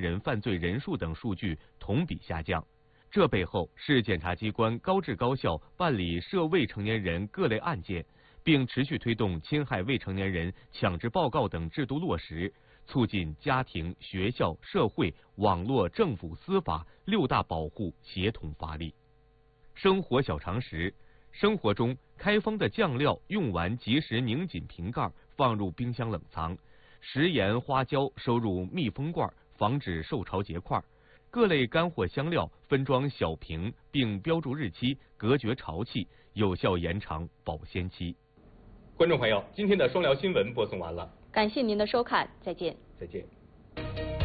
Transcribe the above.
人犯罪人数等数据同比下降。这背后是检察机关高质高效办理涉未成年人各类案件，并持续推动侵害未成年人强制报告等制度落实，促进家庭、学校、社会、网络、政府、司法6大保护协同发力。生活小常识：生活中开封的酱料用完及时拧紧瓶盖，放入冰箱冷藏；食盐、花椒收入密封罐，防止受潮结块。各类干货香料分装小瓶，并标注日期，隔绝潮气，有效延长保鲜期。观众朋友，今天的双聊新闻播送完了， 感谢您的收看，再见。 再见。